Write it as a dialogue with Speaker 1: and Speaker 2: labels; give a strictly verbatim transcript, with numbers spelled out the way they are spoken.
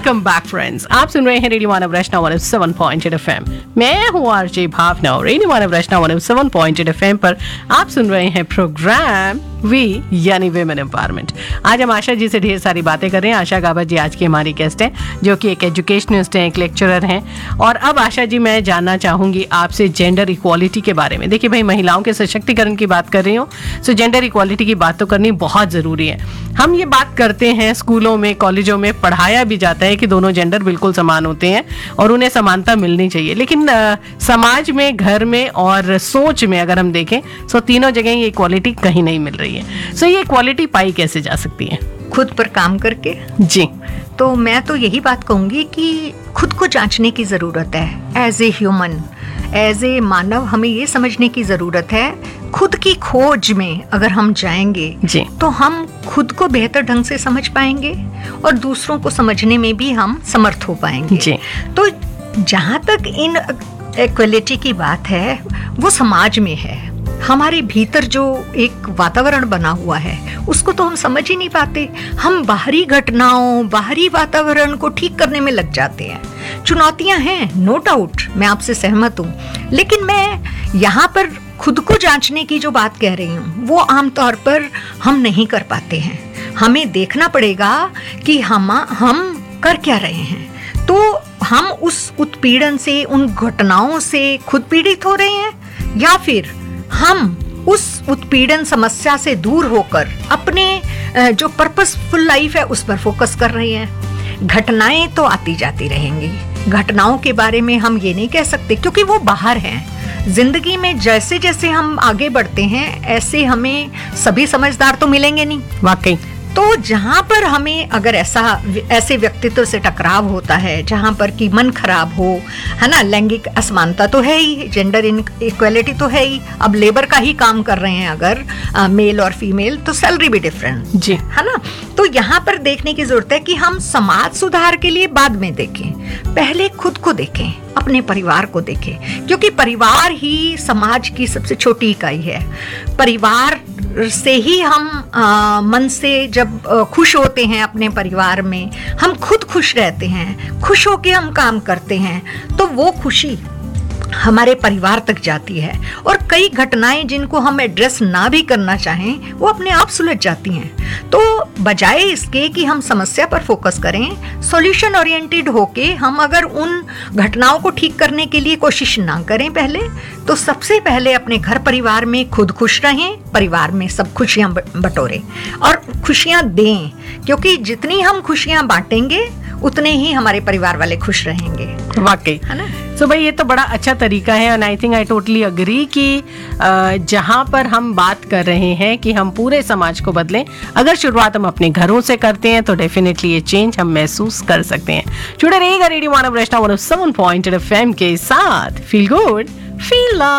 Speaker 1: Welcome back friends, आप सुन रहे हैं रेडियो मानव रचना one O seven point eight FM. मैं हूँ आरजे भावना और रेडियो मानव रचना one O seven point eight FM पर आप सुन रहे हैं प्रोग्राम वी यानी विमेन एम्पावरमेंट। आज हम आशा जी से ढेर सारी बातें कर रहे हैं। आशा गाबा जी आज की हमारी गेस्ट हैं, जो कि एक एजुकेशनिस्ट हैं, एक लेक्चरर हैं। और अब आशा जी, मैं जानना चाहूँगी आपसे जेंडर इक्वालिटी के बारे में। देखिए भाई, महिलाओं के सशक्तिकरण की बात कर रही हूँ, सो जेंडर इक्वालिटी की बात तो करनी बहुत ज़रूरी है। हम ये बात करते हैं, स्कूलों में, कॉलेजों में पढ़ाया भी जाता है कि दोनों जेंडर बिल्कुल समान होते हैं और उन्हें समानता मिलनी चाहिए। लेकिन आ, समाज में, घर में और सोच में अगर हम देखें तो तीनों जगह ये इक्वालिटी कहीं नहीं मिल रही है। सो ये इक्वालिटी पाई कैसे जा सकती है?
Speaker 2: खुद पर काम करके।
Speaker 1: जी,
Speaker 2: तो मैं तो यही बात कहूँगी कि खुद को जांचने की ज़रूरत है। As a human, as a मानव, हमें ये समझने की ज़रूरत है, खुद की खोज में अगर हम जाएंगे
Speaker 1: जी,
Speaker 2: तो हम खुद को बेहतर ढंग से समझ पाएंगे और दूसरों को समझने में भी हम समर्थ हो पाएंगे।
Speaker 1: जी।
Speaker 2: तो जहाँ तक इन इक्वलिटी की बात है, वो समाज में है। हमारे भीतर जो एक वातावरण बना हुआ है उसको तो हम समझ ही नहीं पाते। हम बाहरी घटनाओं, बाहरी वातावरण को ठीक करने में लग जाते हैं। चुनौतियां हैं, नो डाउट, मैं आपसे सहमत हूँ, लेकिन मैं यहाँ पर खुद को जांचने की जो बात कह रही हूँ वो आमतौर पर हम नहीं कर पाते हैं। हमें देखना पड़ेगा कि हम हम कर क्या रहे हैं। तो हम उस उत्पीड़न से, उन घटनाओं से खुद पीड़ित हो रहे हैं या फिर हम उस उत्पीड़न समस्या से दूर होकर अपने जो पर्पसफुल लाइफ है उस पर फोकस कर रहे हैं। घटनाएं तो आती जाती रहेंगी, घटनाओं के बारे में हम ये नहीं कह सकते क्योंकि वो बाहर हैं। जिंदगी में जैसे जैसे हम आगे बढ़ते हैं ऐसे हमें सभी समझदार तो मिलेंगे नहीं।
Speaker 1: वाकई।
Speaker 2: तो जहाँ पर हमें अगर ऐसा ऐसे व्यक्तित्व से टकराव होता है जहाँ पर कि मन खराब हो, है ना, लैंगिक असमानता तो है ही, जेंडर इक्वलिटी तो है ही। अब लेबर का ही काम कर रहे हैं अगर आ, मेल और फीमेल, तो सैलरी भी डिफरेंट,
Speaker 1: जी,
Speaker 2: है ना। तो यहाँ पर देखने की जरूरत है कि हम समाज सुधार के लिए बाद में देखें, पहले खुद को देखें, अपने परिवार को देखें, क्योंकि परिवार ही समाज की सबसे छोटी इकाई है। परिवार से ही हम आ, मन से जब आ, खुश होते हैं अपने परिवार में, हम खुद खुश रहते हैं, खुश होके हम काम करते हैं, तो वो खुशी हमारे परिवार तक जाती है। और कई घटनाएं जिनको हम एड्रेस ना भी करना चाहें वो अपने आप सुलझ जाती हैं। तो बजाय इसके कि हम समस्या पर फोकस करें, सॉल्यूशन ओरिएंटेड होके हम अगर उन घटनाओं को ठीक करने के लिए कोशिश ना करें पहले, तो सबसे पहले अपने घर परिवार में खुद खुश रहें, परिवार में सब खुशियां बटोरें और खुशियां दें, क्योंकि जितनी हम खुशियां बांटेंगे उतने ही हमारे परिवार वाले खुश रहेंगे।
Speaker 1: वाकई,
Speaker 2: है ना।
Speaker 1: तो भाई ये तो बड़ा अच्छा तरीका है और I think I totally agree कि जहाँ पर हम बात कर रहे हैं कि हम पूरे समाज को बदलें, अगर शुरुआत हम अपने घरों से करते हैं तो डेफिनेटली ये चेंज हम महसूस कर सकते हैं। जुड़े रहिएगा रेडियो मानव रचना one O seven point eight FM के साथ। Feel good, feel love.